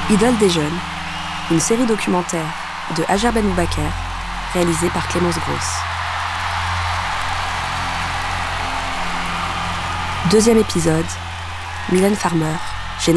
Idole des jeunes, une série documentaire de Hajar Benmoubaker, réalisée par Clémence Gross. Deuxième épisode, Mylène Farmer,